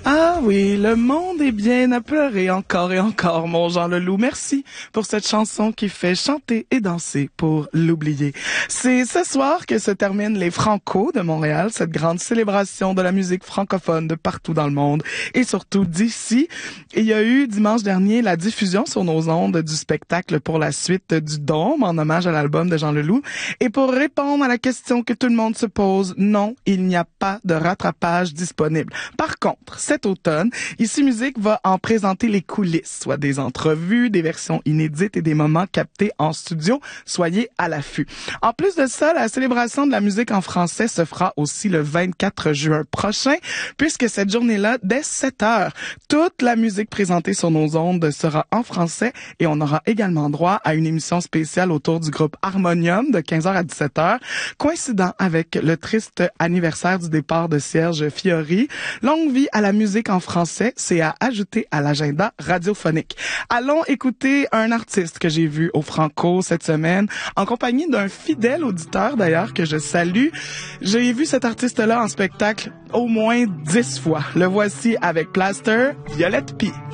Ah oui, le monde est bien à pleurer encore et encore, mon Jean Leloup. Merci pour cette chanson qui fait chanter et danser pour l'oublier. C'est ce soir que se terminent les Franco de Montréal, cette grande célébration de la musique francophone de partout dans le monde et surtout d'ici. Il y a eu dimanche dernier la diffusion sur nos ondes du spectacle pour la suite du Dôme en hommage à l'album de Jean Leloup. Et pour répondre à la question que tout le monde se pose, non, il n'y a pas de rattrapage disponible. Par contre, cet automne, Ici Musique va en présenter les coulisses, soit des entrevues, des versions inédites et des moments captés en studio. Soyez à l'affût. En plus de ça, la célébration de la musique en français se fera aussi le 24 juin prochain, puisque cette journée-là, dès 7 heures, toute la musique présentée sur nos ondes sera en français et on aura également droit à une émission spéciale autour du groupe Harmonium de 15h à 17h, coïncidant avec le triste anniversaire du départ de Serge Fiori. Longue vie à la musique en français, c'est à ajouter à l'agenda radiophonique. Allons écouter un artiste que j'ai vu au Franco cette semaine, en compagnie d'un fidèle auditeur d'ailleurs que je salue. J'ai vu cet artiste-là en spectacle au moins 10 fois. Le voici avec Plaster, Violette Pie.